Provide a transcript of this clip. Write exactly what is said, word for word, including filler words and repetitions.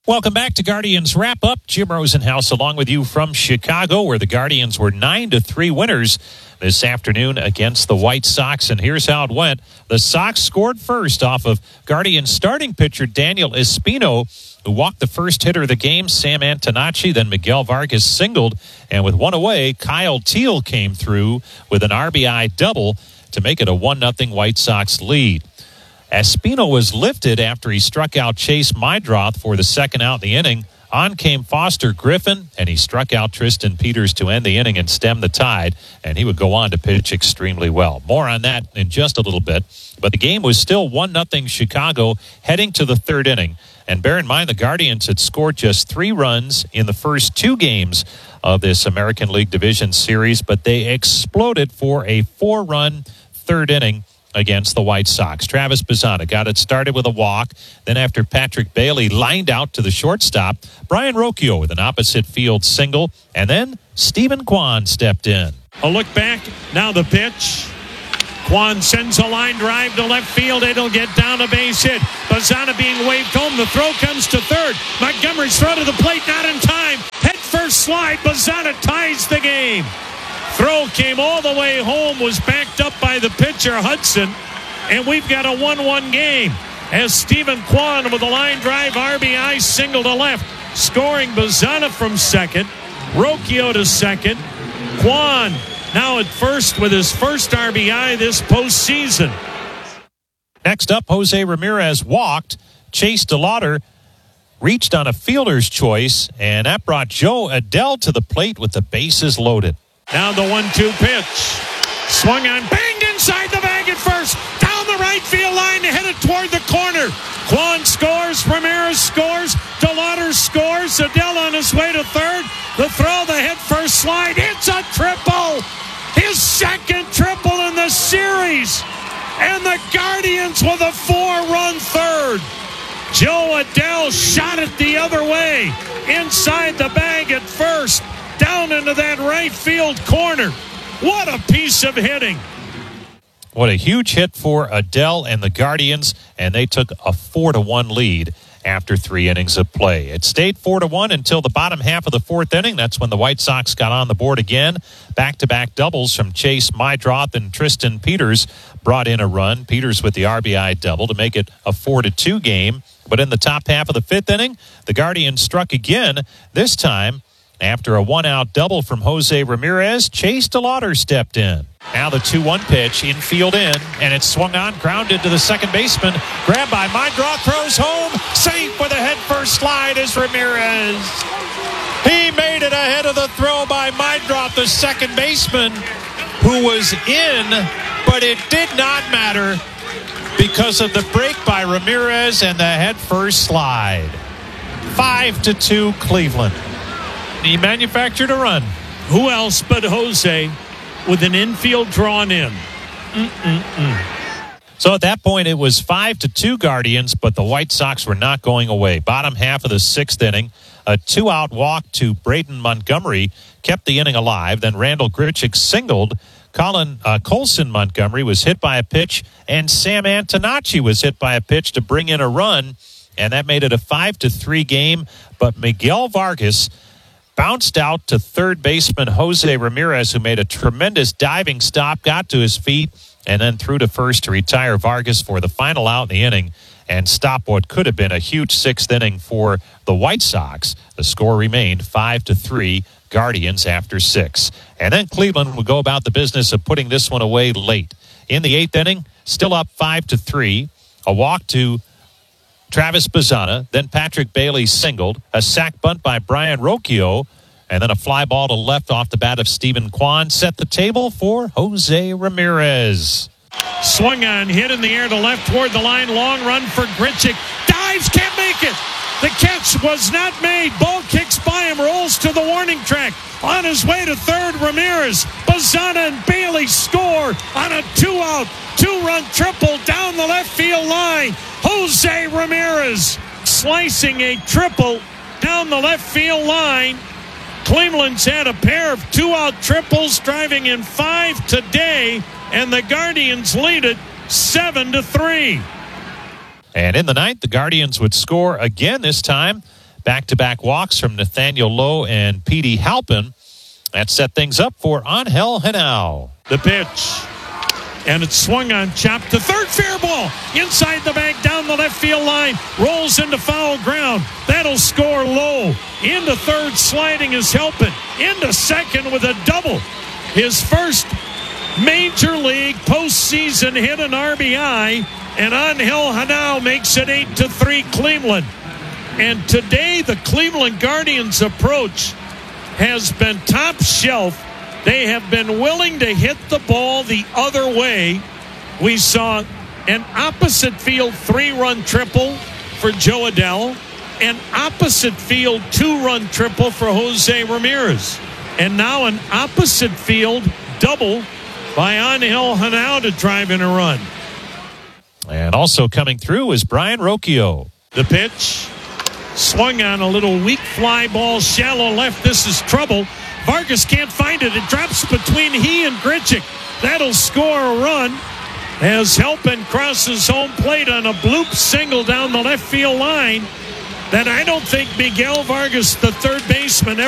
Welcome back to Guardians Wrap Up. Jim Rosenhaus along with you from Chicago, where the Guardians were nine to three winners this afternoon against the White Sox. And here's how it went. The Sox scored first off of Guardians starting pitcher Daniel Espino, who walked the first hitter of the game, Sam Antonacci. Then Miguel Vargas singled, and with one away, Kyle Teel came through with an R B I double to make it a one nothing White Sox lead. Espino was lifted after he struck out Chase Meidroth for the second out in the inning. On came Foster Griffin, and he struck out Tristan Peters to end the inning and stem the tide, and he would go on to pitch extremely well. More on that in just a little bit. But the game was still one nothing Chicago heading to the third inning. And bear in mind, the Guardians had scored just three runs in the first two games of this American League Division Series, but they exploded for a four-run third inning against the White Sox. Travis Bazzana got it started with a walk. Then after Patrick Bailey lined out to the shortstop, Brian Rocchio with an opposite field single. And then Stephen Kwan stepped in. A look back. Now the pitch. Kwan sends a line drive to left field. It'll get down a base hit. Bazzana being waved home. The throw comes to third. Montgomery's throw to the plate. Not in time. Head first slide. Bazzana ties the game. Throw came all the way home, was backed up by the pitcher Hudson, and we've got a one one game as Stephen Kwan with a line drive R B I single to left, scoring Bazzana from second, Rocchio to second, Kwan now at first with his first R B I this postseason. Next up, Jose Ramirez walked. Chase DeLauder reached on a fielder's choice, and that brought Joe Adell to the plate with the bases loaded. Now the one two pitch. Swung on, banged inside the bag at first. Down the right field line, headed toward the corner. Kwan scores, Ramirez scores, DeLauder scores, Adell on his way to third. The throw, the head first slide, it's a triple! His second triple in the series! And the Guardians with a four-run third. Joe Adell shot it the other way. Inside the bag at first. Down into that right field corner. What a piece of hitting. What a huge hit for Adell and the Guardians, and they took a four to one lead after three innings of play. It stayed four to one until the bottom half of the fourth inning. That's when the White Sox got on the board again. Back-to-back doubles from Chase Meidroth and Tristan Peters brought in a run. Peters with the R B I double to make it a four to two game. But in the top half of the fifth inning, the Guardians struck again, this time after a one-out double from Jose Ramirez. Chase DeLauder stepped in. Now the two one pitch, infield in, and it's swung on, grounded to the second baseman. Grabbed by Meidroth, throws home, safe with a head-first slide is Ramirez. He made it ahead of the throw by Meidroth, the second baseman, who was in, but it did not matter because of the break by Ramirez and the head-first slide. Five to two Cleveland. He manufactured a run. Who else but Jose with an infield drawn in? Mm-mm-mm. So at that point, it was five to two Guardians, but the White Sox were not going away. Bottom half of the sixth inning, a two-out walk to Braden Montgomery kept the inning alive. Then Randall Grichuk singled. Colin uh, Colson Montgomery was hit by a pitch, and Sam Antonacci was hit by a pitch to bring in a run, and that made it a five to three game. But Miguel Vargas bounced out to third baseman Jose Ramirez, who made a tremendous diving stop, got to his feet, and then threw to first to retire Vargas for the final out in the inning and stop what could have been a huge sixth inning for the White Sox. The score remained five to three Guardians after six. And then Cleveland would go about the business of putting this one away late. In the eighth inning, still up five to three, a walk to Travis Bazzana, then Patrick Bailey singled, a sac bunt by Brian Rocchio, and then a fly ball to left off the bat of Stephen Kwan set the table for Jose Ramirez. Swung on, hit in the air to left toward the line, long run for Grichuk, dives, can't make it. The catch was not made. Ball kicks by him, rolls to the warning track. On his way to third, Ramirez, Bazzana and Bailey score on a two-out, two-run triple down the left field line. Jose Ramirez slicing a triple down the left field line. Cleveland's had a pair of two-out triples, driving in five today, and the Guardians lead it seven to three. And in the ninth, the Guardians would score again this time. back-to-back walks from Nathaniel Lowe and Petey Halpin. That set things up for Angel Henao. The pitch. And it's swung on, chopped to third, fair ball. Inside the bag, down the left field line. Rolls into foul ground. That'll score Lowe. Into third, sliding is Halpin. Into second with a double. His first major league postseason hit, an R B I. And Angel Henao makes it eight to three Cleveland. And today the Cleveland Guardians' approach has been top shelf. They have been willing to hit the ball the other way. We saw an opposite field three-run triple for Joe Adell, an opposite field two-run triple for Jose Ramirez, and now an opposite field double by Angel Henao to drive in a run. And also coming through is Brian Rocchio. The pitch. Swung on a little weak fly ball, shallow left. This is trouble. Vargas can't find it. It drops between he and Grichuk. That'll score a run as Halpin crosses home plate on a bloop single down the left field line that I don't think Miguel Vargas, the third baseman, ever